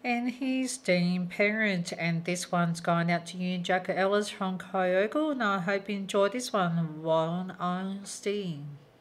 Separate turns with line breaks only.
And he's Dean Parent, and this one's going out to you, Jack Ellis from Kyogo, and I hope you enjoy this one, One Honesty.